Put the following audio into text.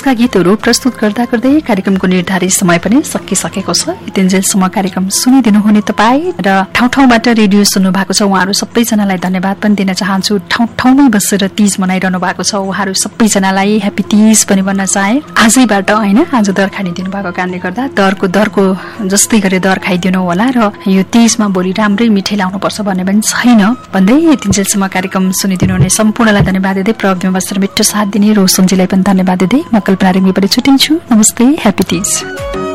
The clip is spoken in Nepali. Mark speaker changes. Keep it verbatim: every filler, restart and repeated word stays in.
Speaker 1: तीजका गीतहरू प्रस्तुत गर्दा गर्दै कार्यक्रमको निर्धारित समय पनि सकिसकेको छ। यतिन्जेलसम्म कार्यक्रम सुनिदिनु हुने तपाईँ र ठाउँ ठाउँबाट रेडियो सुन्नु भएको छ उहाँहरू सबैजनालाई धन्यवाद पनि दिन चाहन्छु। ठाउँ ठाउँमै बसेर तीज मनाइरहनु भएको छ उहाँहरू सबैजनालाई ह्यापी तीज पनि भन्न चाहे। आजैबाट होइन, आज दर खाइदिनु भएको कारणले गर्दा दरको दरको जस्तै गरी दर खाइदिनु होला र यो तीजमा भोलि राम्रै मिठाई लाउनुपर्छ भन्ने पनि छैन भन्दै यतिन्जेलसम्म कार्यक्रम सुनिदिनु हुने सम्पूर्णलाई धन्यवाद दिँदै प्रविधिमा बसेर मिठो साथ दिने रोशनजीलाई पनि धन्यवाद दिँदै म कल्पना रेग्मीबाट छुट्टिन्छु। नमस्ते, ह्यापी तीज।